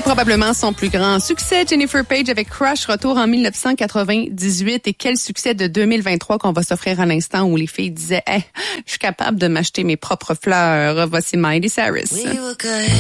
probablement son plus grand succès. Jennifer Page avec Crush, retour en 1998. Et quel succès de 2023 qu'on va s'offrir à l'instant où les filles disaient hey, « je suis capable de m'acheter mes propres fleurs ». Voici Miley Cyrus. We were good.